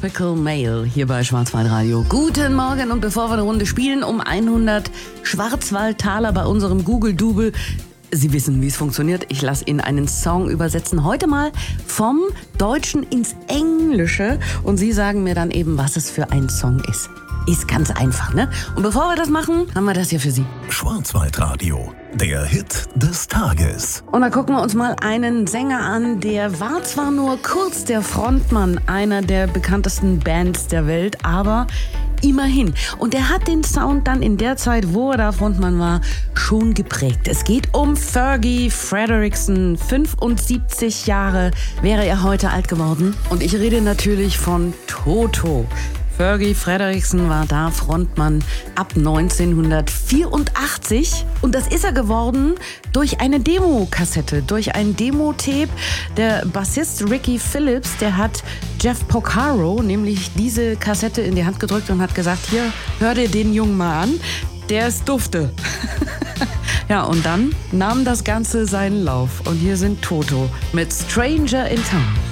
Typical Male hier bei Schwarzwaldradio. Guten Morgen, und bevor wir eine Runde spielen um 100 Schwarzwaldtaler bei unserem Google-Double. Sie wissen, wie es funktioniert. Ich lasse Ihnen einen Song übersetzen. Heute mal vom Deutschen ins Englische. Und Sie sagen mir dann eben, was es für ein Song ist. Ist ganz einfach, ne? Und bevor wir das machen, haben wir das hier für Sie. Schwarzwaldradio, der Hit des Tages. Und da gucken wir uns mal einen Sänger an, der war zwar nur kurz der Frontmann einer der bekanntesten Bands der Welt, aber immerhin. Und er hat den Sound dann in der Zeit, wo er da Frontmann war, schon geprägt. Es geht um Fergie Frederiksen. 75 Jahre wäre er heute alt geworden. Und ich rede natürlich von Toto. Fergie Frederiksen war da Frontmann ab 1984. Und das ist er geworden durch eine Demokassette, durch ein Demo-Tape. Der Bassist Ricky Phillips, der hat Jeff Porcaro nämlich diese Kassette in die Hand gedrückt und hat gesagt, hier, hör dir den Jungen mal an, der ist dufte. Ja, und dann nahm das Ganze seinen Lauf. Und hier sind Toto mit Stranger in Town.